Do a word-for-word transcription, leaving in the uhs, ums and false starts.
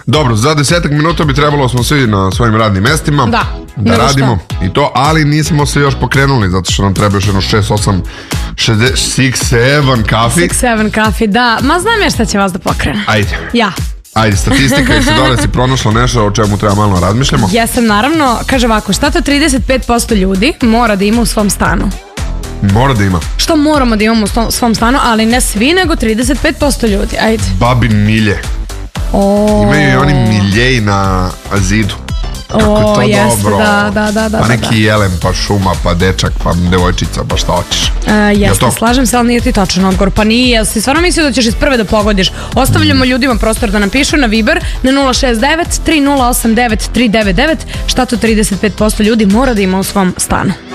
Dobro, za desetak minuta bi trebalo smo svi na svojim radnim mestima. Da, da radimo šta? I to, ali nismo se još pokrenuli zato što nam treba još jedno šest, osam, šest, sedam kafi. šest, sedam kafi, da. Ma znam ja šta će vas da pokrene. Ajde. Ja. Ajde, statistika, jesi dole si pronašla nešto o čemu treba malo razmišljamo? Jesam, naravno. Kaže ovako, šta to trideset pet posto ljudi mora da ima u svom stanu? Mora da ima. Što moramo da imamo u svom stanu, ali ne svi, nego trideset pet posto ljudi. Ajde. Babin milje. O... Imaju i oni miljeji na zidu. Kako o, to jeste, dobro. Da, da, da, da, pa neki da. jelen, pa šuma, pa dečak, pa devojčica, pa šta hoćeš. Uh, jeste, slažem se, ali nije ti točan odgovor. Pa nije, jel si stvarno mislio da ćeš iz prve da pogodiš? Ostavljamo mm. ljudima prostor da napišu na Viber na nula šest devet, tri nula osam devet, tri devet devet šta to trideset pet posto ljudi mora da ima u svom stanu.